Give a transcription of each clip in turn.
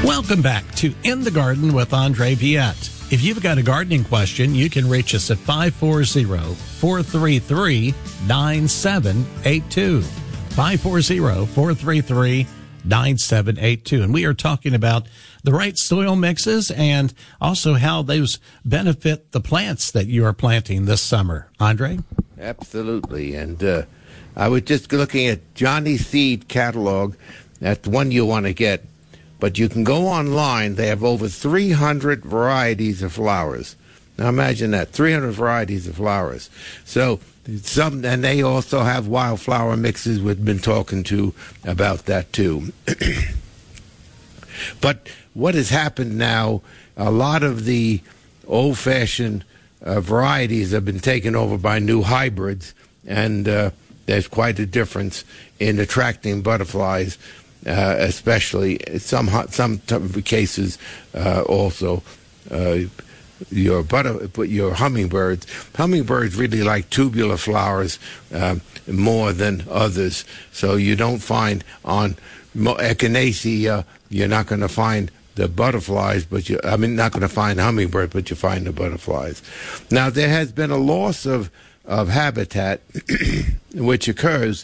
Welcome back to In the Garden with Andre Viette. If you've got a gardening question, you can reach us at 540-433-9782. 540-433-9782. And we are talking about the right soil mixes and also how those benefit the plants that you are planting this summer. Andre? Absolutely. And I was just looking at Johnny Seed catalog. That's the one you want to get. But you can go online. They have over 300 varieties of flowers. Now imagine that, 300 varieties of flowers. So and they also have wildflower mixes. We've been talking to about that too. But what has happened now, a lot of the old-fashioned varieties have been taken over by new hybrids, and there's quite a difference in attracting butterflies. Especially some cases, also your hummingbirds. Hummingbirds really like tubular flowers more than others. So you don't find on Echinacea, you're not going to find the butterflies, not going to find hummingbird, but you find the butterflies. Now there has been a loss of habitat, which occurs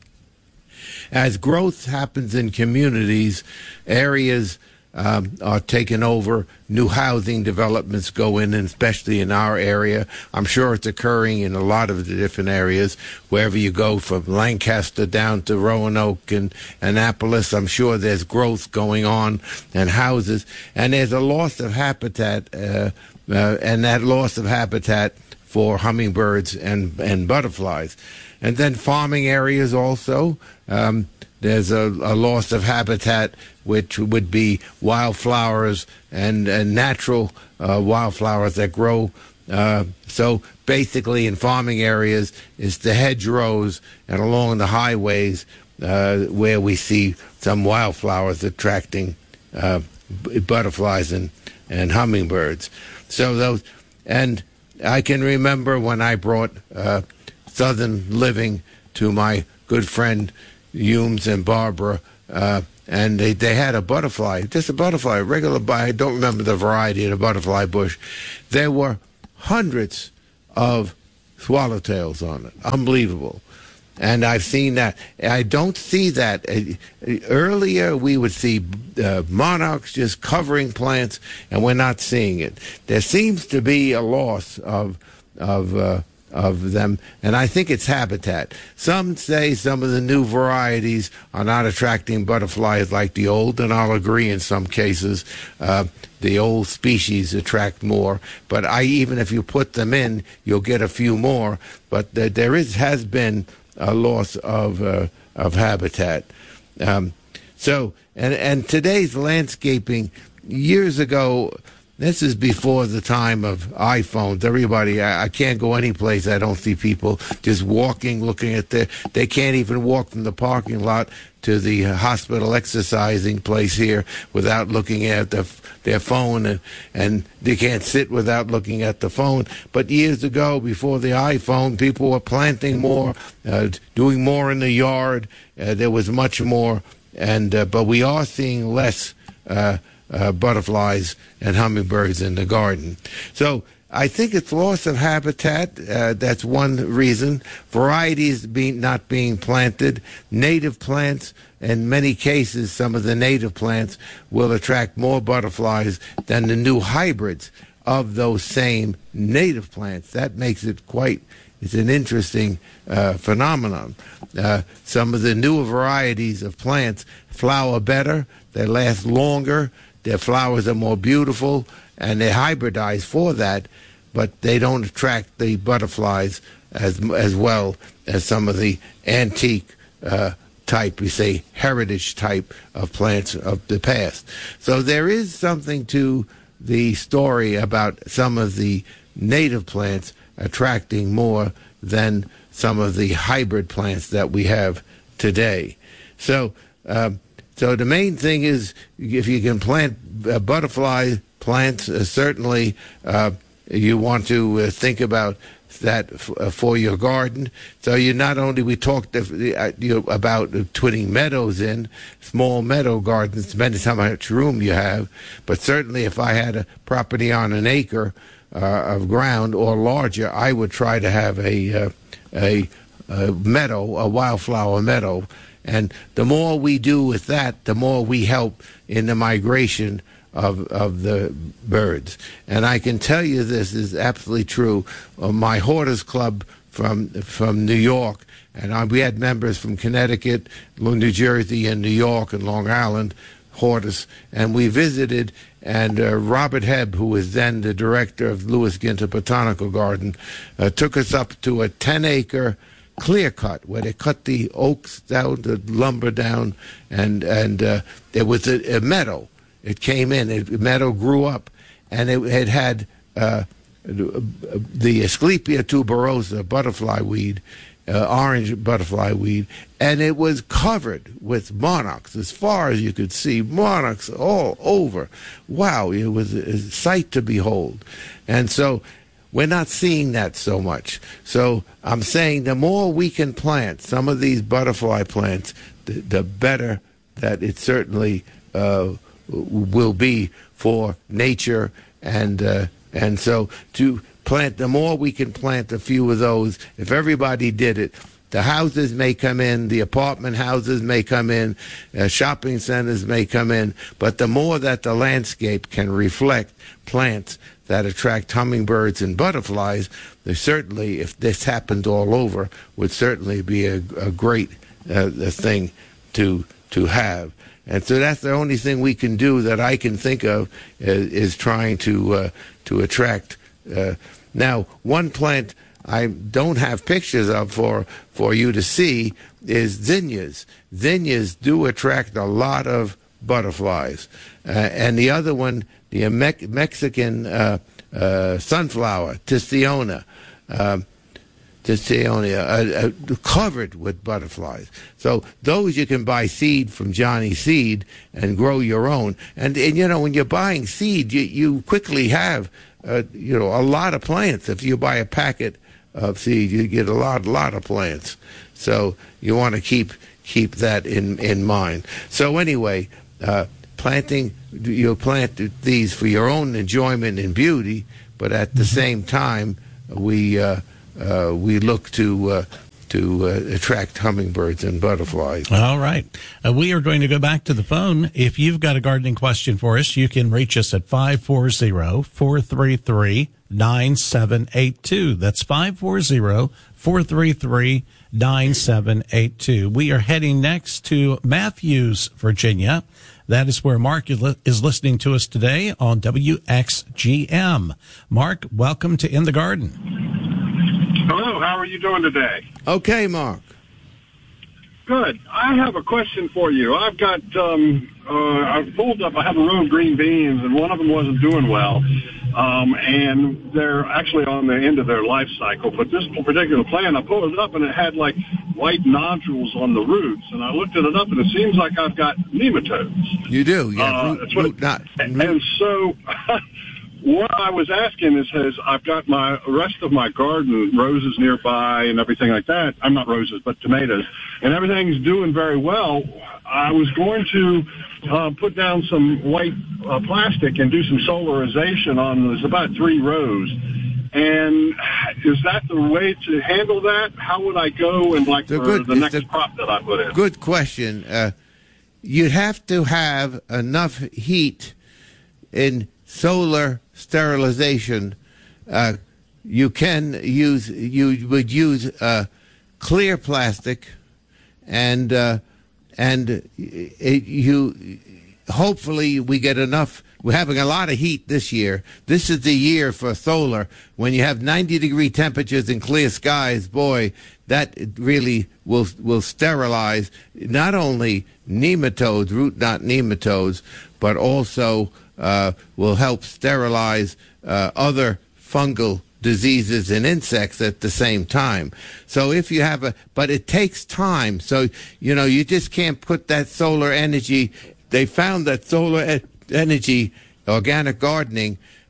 as growth happens in communities. Areas are taken over, new housing developments go in, and especially in our area. I'm sure it's occurring in a lot of the different areas. Wherever you go, from Lancaster down to Roanoke and Annapolis, I'm sure there's growth going on and houses. And there's a loss of habitat, and that loss of habitat for hummingbirds and butterflies. And then farming areas also. There's a loss of habitat, which would be wildflowers and natural wildflowers that grow. So basically in farming areas, it's the hedgerows and along the highways where we see some wildflowers attracting butterflies and hummingbirds. So those, and I can remember when I brought Southern Living to my good friend Humes and Barbara, and they had a butterfly, just a butterfly, a regular, I don't remember the variety of the butterfly bush. There were hundreds of swallowtails on it. Unbelievable. And I've seen that. I don't see that. Earlier, we would see monarchs just covering plants, and we're not seeing it. There seems to be a loss of them, and I think it's habitat. Some say some of the new varieties are not attracting butterflies like the old, and I'll agree in some cases. The old species attract more, but even if you put them in, you'll get a few more. But has been a loss of habitat. So today's landscaping, years ago, this is before the time of iPhones. Everybody, I can't go any place I don't see people just walking, looking at they can't even walk from the parking lot to the hospital exercising place here without looking at their phone, and they can't sit without looking at the phone. But years ago, before the iPhone, people were planting more, doing more in the yard. There was much more, but we are seeing less butterflies and hummingbirds in the garden. So I think it's loss of habitat. That's one reason. Varieties not being planted. Native plants, in many cases, some of the native plants will attract more butterflies than the new hybrids of those same native plants. That makes it it's an interesting phenomenon. Some of the newer varieties of plants flower better, they last longer, their flowers are more beautiful, and they're hybridized for that, but they don't attract the butterflies as well as some of the antique type, we say heritage type of plants of the past. So there is something to the story about some of the native plants attracting more than some of the hybrid plants that we have today. So the main thing is, if you can plant butterfly plants, certainly you want to think about for your garden. So you not only, we talked about putting meadows in, small meadow gardens, depends how much room you have, but certainly if I had a property on an acre of ground or larger, I would try to have a meadow, a wildflower meadow. And the more we do with that, the more we help in the migration of the birds. And I can tell you this is absolutely true. My Hoarders Club from New York, and we had members from Connecticut, New Jersey, and New York, and Long Island, Hoarders, and we visited, and Robert Hebb, who was then the director of Lewis Ginter Botanical Garden, took us up to a 10-acre clear cut where they cut the oaks down, the lumber down, and there was a meadow. It came in, the meadow grew up, and it had the Asclepia tuberosa butterfly weed, orange butterfly weed, and it was covered with monarchs as far as you could see, monarchs all over. Wow, it was a sight to behold. And so we're not seeing that so much. So I'm saying the more we can plant some of these butterfly plants, the better that it certainly will be for nature, and so to plant, the more we can plant a few of those, if everybody did it, the houses may come in, the apartment houses may come in, shopping centers may come in, but the more that the landscape can reflect plants that attract hummingbirds and butterflies, they certainly, if this happened all over, would certainly be a great thing to have. And so that's the only thing we can do that I can think of is trying to attract. Now, one plant I don't have pictures of for you to see is zinnias. Zinnias do attract a lot of butterflies. And the other one, the Mexican sunflower, Tiziona, covered with butterflies. So those you can buy seed from Johnny Seed and grow your own. And you know, when you're buying seed, you quickly have a lot of plants. If you buy a packet of seed, you get a lot of plants. So you want to keep that in mind. So anyway, planting, you plant these for your own enjoyment and beauty, but at the same time, we look to attract hummingbirds and butterflies. All right. We are going to go back to the phone. If you've got a gardening question for us, you can reach us at 540-433-9782. That's 540-433-9782. We are heading next to Matthews, Virginia. That is where Mark is listening to us today on WXGM. Mark, welcome to In the Garden. Hello, how are you doing today? Okay, Mark. Good. I have a question for you. I've got, I've pulled up, I have a row of green beans, and one of them wasn't doing well. And they're actually on the end of their life cycle. But this particular plant, I pulled it up, and it had like white nodules on the roots. And I looked it up, and it seems like I've got nematodes. You do, yeah. And so what I was asking is, I've got my rest of my garden, roses nearby and everything like that. I'm not roses, but tomatoes. And everything's doing very well. I was going to put down some white plastic and do some solarization on, there's about 3 rows. And is that the way to handle that? How would I go and the next crop that I put in? Good question. You'd have to have enough heat in solar sterilization. You would use clear plastic, and hopefully we get enough. We're having a lot of heat this year. This is the year for solar. When you have 90-degree temperatures and clear skies, boy, that really will sterilize not only nematodes, root knot nematodes, but also will help sterilize other fungal diseases and insects at the same time. So if you have but it takes time. So, you just can't put that solar energy. They found that solar energy, organic gardening,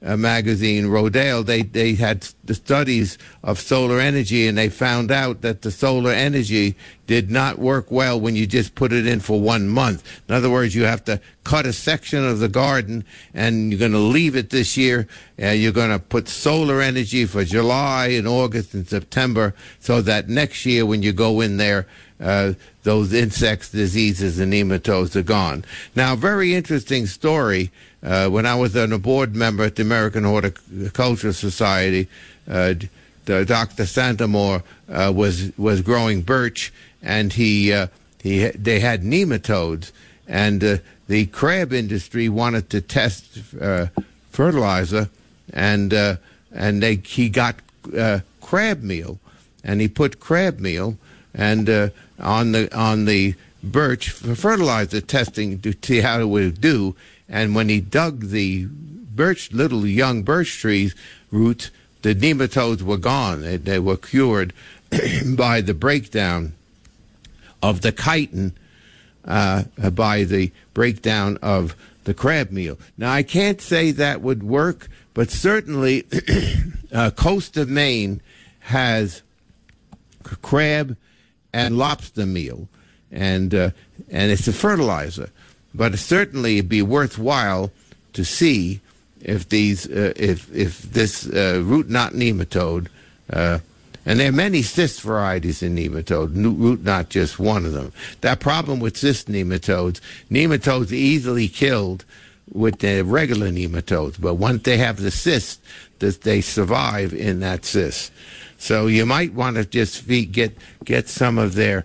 magazine, Rodale, they had the studies of solar energy, and they found out that the solar energy did not work well when you just put it in for 1 month. In other words, you have to cut a section of the garden, and you're going to leave it this year. You're going to put solar energy for July and August and September, so that next year when you go in there, those insects, diseases, and nematodes are gone. Now, very interesting story. When I was a board member at the American Horticultural Society, Dr. Santamore was growing birch, and they had nematodes, and the crab industry wanted to test fertilizer, and he got crab meal, and he put crab meal and on the birch for fertilizer testing to see how it would do. And when he dug the little young birch trees roots, the nematodes were gone. They were cured by the breakdown of the chitin, by the breakdown of the crab meal. Now, I can't say that would work, but certainly Coast of Maine has crab and lobster meal, and it's a fertilizer. But certainly it'd be worthwhile to see if these if this root knot nematode, and there are many cyst varieties in nematode, root knot just one of them. That problem with cyst nematodes are easily killed with the regular nematodes, but once they have the cyst, they survive in that cyst. So you might want to just get some of their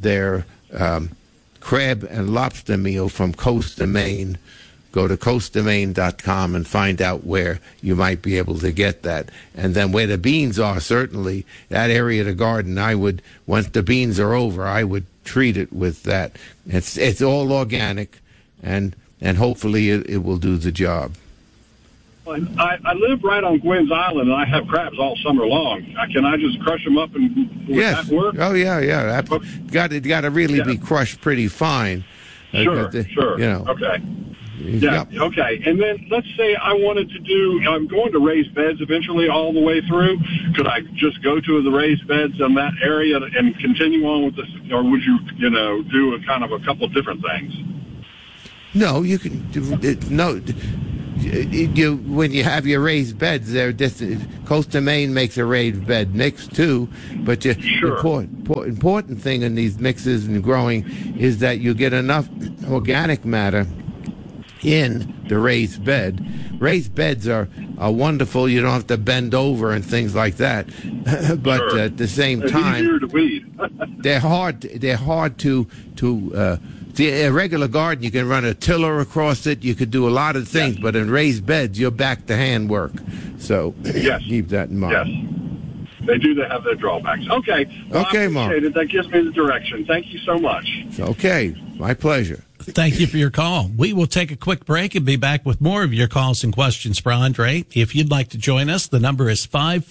crab and lobster meal from Coast of Maine. Go to coastofmaine.com and find out where you might be able to get that. And then where the beans are, certainly, that area of the garden, once the beans are over, I would treat it with that. It's all organic, and hopefully it will do the job. I live right on Gwynn's Island, and I have crabs all summer long. Can I just crush them up and yes. That work? Oh, yeah. Got to really be crushed pretty fine. Sure. Okay. Yeah, okay. And then let's say I'm going to raised beds eventually all the way through. Could I just go to the raised beds in that area and continue on with this, or would you do a kind of a couple of different things? No, you can no. When you have your raised beds, Coast of Maine makes a raised bed mix too. But the important thing in these mixes and growing is that you get enough organic matter in the raised bed. Raised beds are wonderful. You don't have to bend over and things like that. But at the same time, easier to weed. they're hard to a regular garden, you can run a tiller across it. You could do a lot of things, but in raised beds, you're back to handwork. So keep that in mind. Yes, they do have their drawbacks. Okay. Well, okay, I Mark. appreciate it. That gives me the direction. Thank you so much. Okay, my pleasure. Thank you for your call. We will take a quick break and be back with more of your calls and questions for Andre. If you'd like to join us, the number is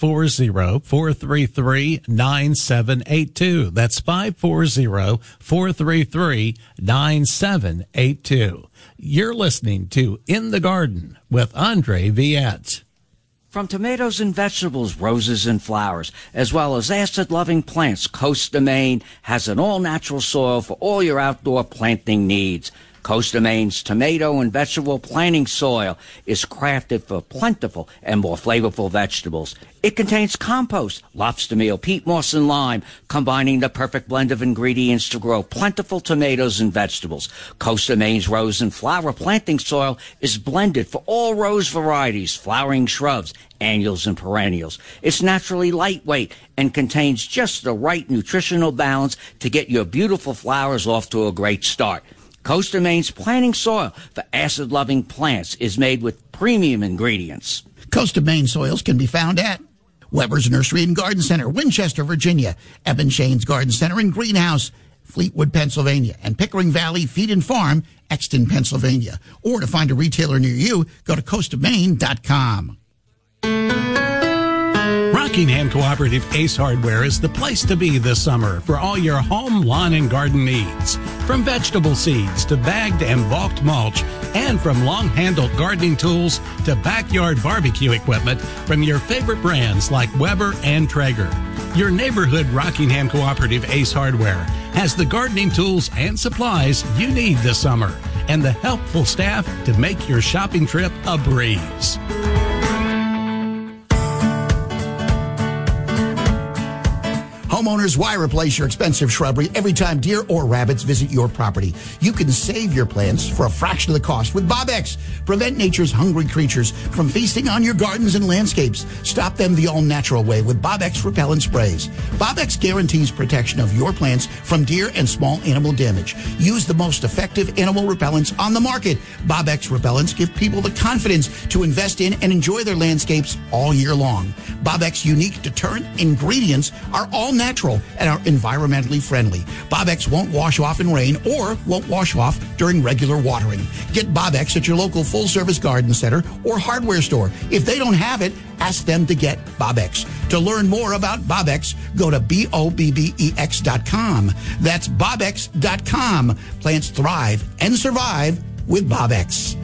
540-433-9782. That's 540-433-9782. You're listening to In the Garden with Andre Viette. From tomatoes and vegetables, roses and flowers, as well as acid-loving plants, Coast of Maine has an all-natural soil for all your outdoor planting needs. Coast of Maine's tomato and vegetable planting soil is crafted for plentiful and more flavorful vegetables. It contains compost, lobster meal, peat moss, and lime, combining the perfect blend of ingredients to grow plentiful tomatoes and vegetables. Coast of Maine's rose and flower planting soil is blended for all rose varieties, flowering shrubs, annuals, and perennials. It's naturally lightweight and contains just the right nutritional balance to get your beautiful flowers off to a great start. Coast of Maine's planting soil for acid-loving plants is made with premium ingredients. Coast of Maine soils can be found at Weber's Nursery and Garden Center, Winchester, Virginia, Eben Shane's Garden Center and Greenhouse, Fleetwood, Pennsylvania, and Pickering Valley Feed and Farm, Exton, Pennsylvania. Or to find a retailer near you, go to coastofmaine.com. Rockingham Cooperative Ace Hardware is the place to be this summer for all your home, lawn, and garden needs. From vegetable seeds to bagged and bulked mulch, and from long-handled gardening tools to backyard barbecue equipment from your favorite brands like Weber and Traeger. Your neighborhood Rockingham Cooperative Ace Hardware has the gardening tools and supplies you need this summer and the helpful staff to make your shopping trip a breeze. Homeowners, why replace your expensive shrubbery every time deer or rabbits visit your property? You can save your plants for a fraction of the cost with Bob-X. Prevent nature's hungry creatures from feasting on your gardens and landscapes. Stop them the all-natural way with Bob-X repellent sprays. Bob-X guarantees protection of your plants from deer and small animal damage. Use the most effective animal repellents on the market. Bob-X repellents give people the confidence to invest in and enjoy their landscapes all year long. Bob-X unique deterrent ingredients are all natural and are environmentally friendly. Bob-X won't wash off in rain or won't wash off during regular watering. Get Bob-X at your local full-service garden center or hardware store. If they don't have it, ask them to get Bob-X. To learn more about Bob-X, go to BOBBEX.com. That's BobX.com. Plants thrive and survive with Bob-X.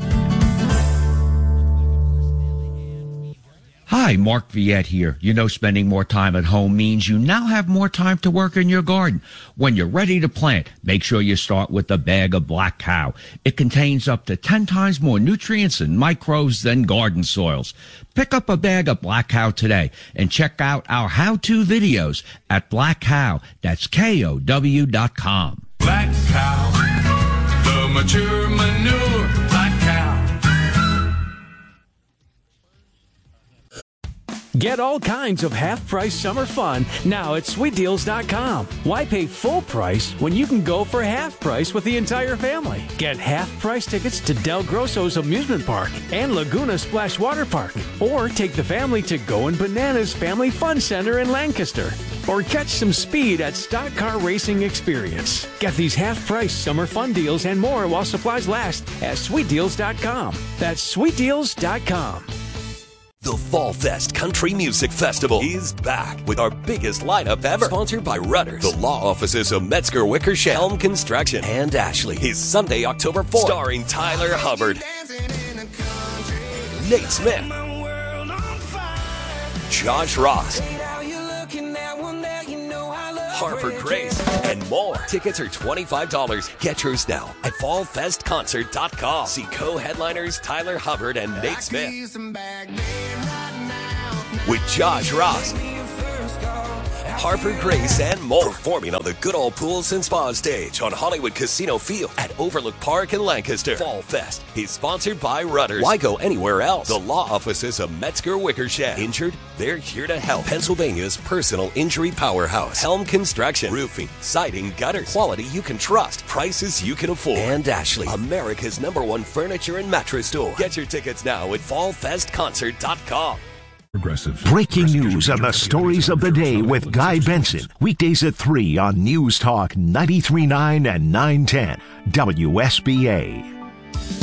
Hi, Mark Viette here. You know, spending more time at home means you now have more time to work in your garden. When you're ready to plant, make sure you start with a bag of Black Cow. It contains up to 10 times more nutrients and microbes than garden soils. Pick up a bag of Black Cow today and check out our how-to videos at Black Cow. That's KOW.com. Black Cow, the mature manure, Black Cow. Get all kinds of half-price summer fun now at SweetDeals.com. Why pay full price when you can go for half price with the entire family? Get half-price tickets to Del Grosso's Amusement Park and Laguna Splash Water Park. Or take the family to Goin' Bananas Family Fun Center in Lancaster. Or catch some speed at Stock Car Racing Experience. Get these half-price summer fun deals and more while supplies last at SweetDeals.com. That's SweetDeals.com. The Fall Fest Country Music Festival is back with our biggest lineup ever. Sponsored by Rudders, the law offices of Metzger Wickersham, Helm Construction, and Ashley. Is Sunday, October 4th. Starring Tyler Hubbard, Nate Smith, Josh Ross, Harper Grace, and more. Tickets are $25. Get yours now at fallfestconcert.com. See co-headliners Tyler Hubbard and Nate Smith with Josh Ross, Harper Grace, and more. Performing on the Good Old Pools and Spa stage on Hollywood Casino Field at Overlook Park in Lancaster. Fall Fest is sponsored by Rudders. Why go anywhere else? The law offices of Metzger Wickersham. Injured? They're here to help. Pennsylvania's personal injury powerhouse. Helm Construction. Roofing, siding, gutters. Quality you can trust. Prices you can afford. And Ashley, America's #1 furniture and mattress store. Get your tickets now at fallfestconcert.com. Breaking news and the stories of the day with Guy Benson. Weekdays at 3 on News Talk 93.9 and 910 WSBA.